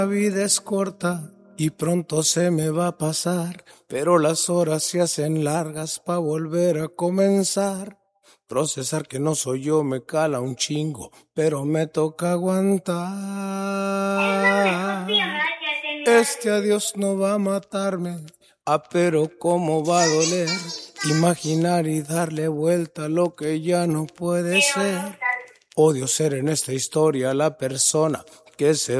La vida es corta y pronto se me va a pasar, pero las horas se hacen largas pa' volver a comenzar. Procesar que no soy yo me cala un chingo, pero me toca aguantar. Este adiós no va a matarme, pero cómo va a doler. Imaginar y darle vuelta a lo que ya no puede ser. Odio ser en esta historia la persona que se